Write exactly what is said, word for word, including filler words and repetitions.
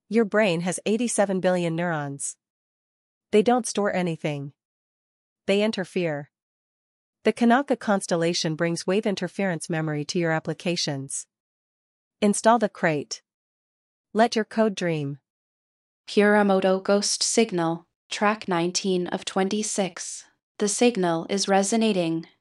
Your brain has eighty-seven billion neurons. They don't store anything. They interfere. The Kanaka constellation brings wave interference memory to your applications. Install the crate. Let your code dream. Hiramoto Ghost Signal, track nineteen of twenty-six. The signal is resonating.